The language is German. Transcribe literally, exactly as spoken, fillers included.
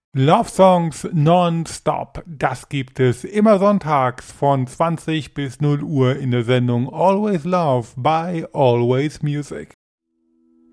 Love Songs nonstop. Das gibt es immer sonntags von zwanzig bis null Uhr in der Sendung Always Love by Always Music.